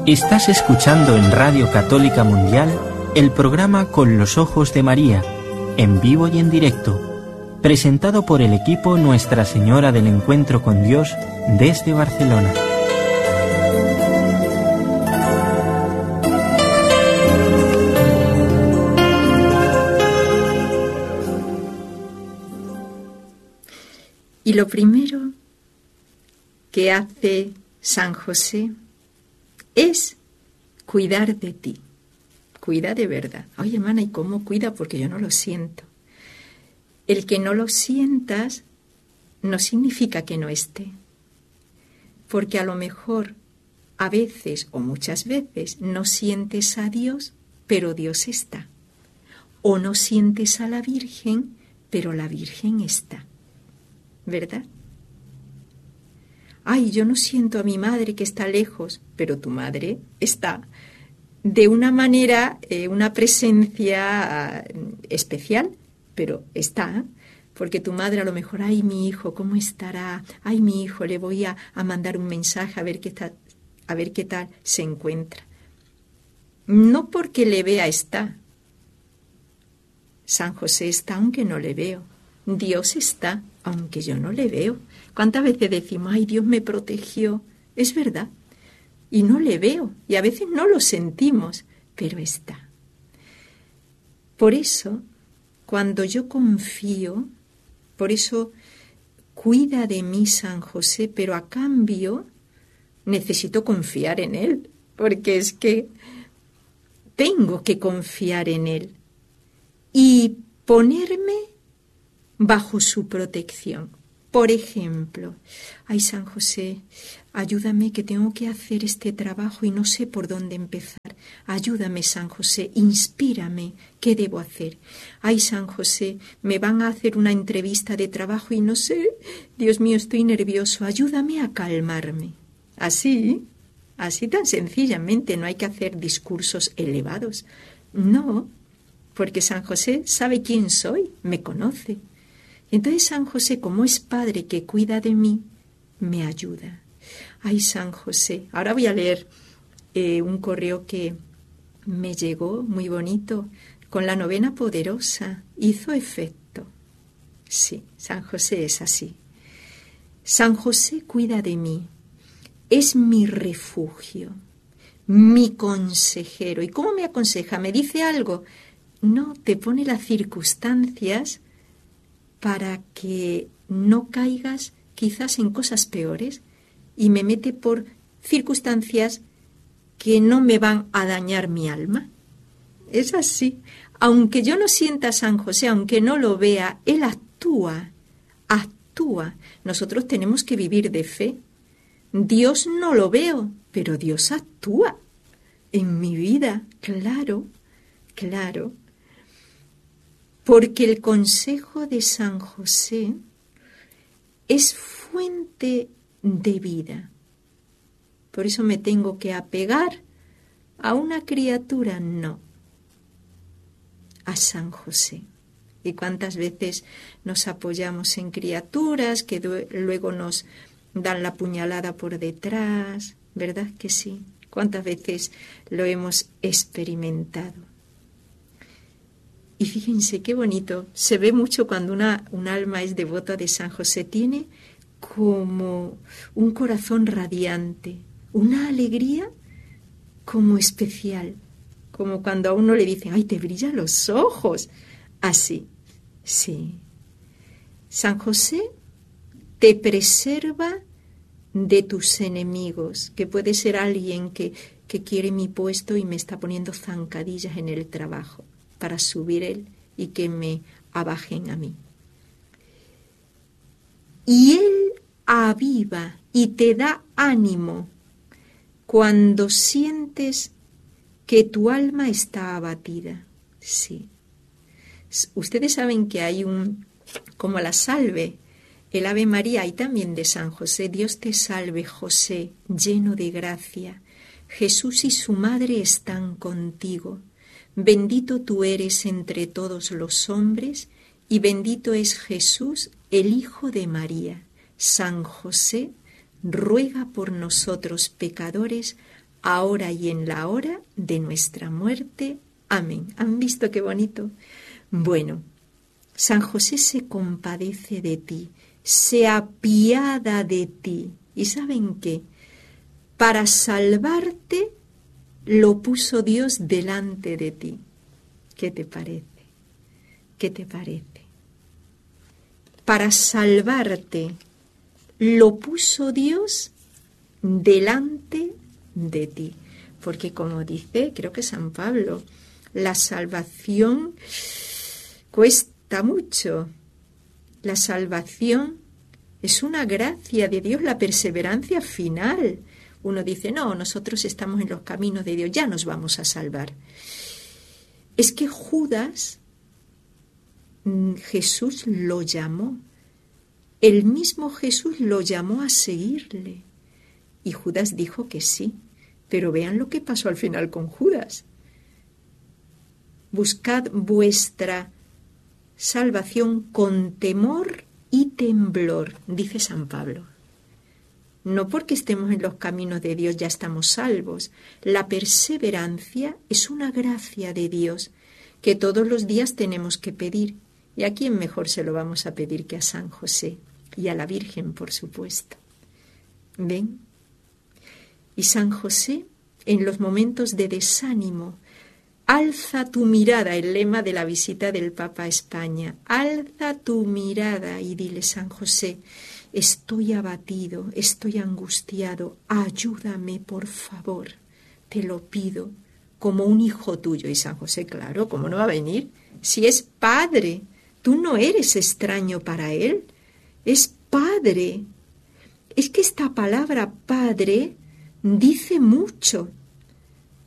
Estás escuchando en Radio Católica Mundial el programa Con los Ojos de María, en vivo y en directo, presentado por el equipo Nuestra Señora del Encuentro con Dios desde Barcelona. Y lo primero que hace San José es cuidar de ti. Cuida de verdad. Ay, hermana, ¿y cómo cuida? Porque yo no lo siento. El que no lo sientas no significa que no esté. Porque a lo mejor, a veces o muchas veces, no sientes a Dios, pero Dios está. O no sientes a la Virgen, pero la Virgen está. ¿Verdad? Ay, yo no siento a mi madre que está lejos, pero tu madre está. De una manera, una presencia especial, pero está. Porque tu madre a lo mejor, ay, mi hijo, ¿cómo estará? Ay, mi hijo, le voy a mandar un mensaje a ver qué tal se encuentra. No porque le vea está. San José está aunque no le veo. Dios está aunque yo no le veo. ¿Cuántas veces decimos, ay, Dios me protegió? Es verdad. Y no le veo. Y a veces no lo sentimos, pero está. Por eso, cuando yo confío, por eso cuida de mí San José, pero a cambio necesito confiar en él. Porque es que tengo que confiar en él. Y ponerme bajo su protección. Por ejemplo, ay, San José, ayúdame que tengo que hacer este trabajo y no sé por dónde empezar. Ayúdame, San José, inspírame, ¿qué debo hacer? Ay, San José, me van a hacer una entrevista de trabajo y no sé, Dios mío, estoy nervioso, ayúdame a calmarme. Así tan sencillamente, no hay que hacer discursos elevados. No, porque San José sabe quién soy, me conoce. Entonces San José, como es Padre que cuida de mí, me ayuda. Ay, San José. Ahora voy a leer un correo que me llegó muy bonito, con la novena poderosa. Hizo efecto. Sí, San José es así. San José cuida de mí. Es mi refugio, mi consejero. ¿Y cómo me aconseja? ¿Me dice algo? No, te pone las circunstancias para que no caigas quizás en cosas peores y me mete por circunstancias que no me van a dañar mi alma. Es así. Aunque yo no sienta a San José, aunque no lo vea, él actúa. Nosotros tenemos que vivir de fe. Dios no lo veo, pero Dios actúa en mi vida. Claro. Porque el consejo de San José es fuente de vida. Por eso me tengo que apegar a una criatura, no, a San José. Y cuántas veces nos apoyamos en criaturas que luego nos dan la puñalada por detrás, ¿verdad que sí? Cuántas veces lo hemos experimentado. Y fíjense qué bonito, se ve mucho cuando un alma es devota de San José, tiene como un corazón radiante, una alegría como especial, como cuando a uno le dicen, ¡ay, te brillan los ojos! Así, sí. San José te preserva de tus enemigos, que puede ser alguien que quiere mi puesto y me está poniendo zancadillas en el trabajo para subir él y que me abajen a mí. Y él aviva y te da ánimo cuando sientes que tu alma está abatida. Sí. Ustedes saben que hay como la salve, el Ave María, y también de San José. Dios te salve, José, lleno de gracia. Jesús y su madre están contigo. Bendito tú eres entre todos los hombres, y bendito es Jesús, el Hijo de María. San José, ruega por nosotros pecadores, ahora y en la hora de nuestra muerte. Amén. ¿Han visto qué bonito? Bueno, San José se compadece de ti, se apiada de ti. ¿Y saben qué? Para salvarte lo puso Dios delante de ti. ¿Qué te parece? ¿Qué te parece? Para salvarte lo puso Dios delante de ti. Porque como dice, creo que San Pablo, la salvación cuesta mucho. La salvación es una gracia de Dios, la perseverancia final. Uno dice, no, nosotros estamos en los caminos de Dios, ya nos vamos a salvar. Es que Judas, Jesús lo llamó. El mismo Jesús lo llamó a seguirle. Y Judas dijo que sí. Pero vean lo que pasó al final con Judas. Buscad vuestra salvación con temor y temblor, dice San Pablo. No porque estemos en los caminos de Dios ya estamos salvos. La perseverancia es una gracia de Dios que todos los días tenemos que pedir. ¿Y a quién mejor se lo vamos a pedir que a San José? Y a la Virgen, por supuesto. ¿Ven? Y San José, en los momentos de desánimo, alza tu mirada, el lema de la visita del Papa a España. Alza tu mirada y dile, San José, estoy abatido, estoy angustiado, ayúdame, por favor, te lo pido, como un hijo tuyo. Y San José, claro, ¿cómo no va a venir? Si es padre, tú no eres extraño para él, es padre. Es que esta palabra padre dice mucho.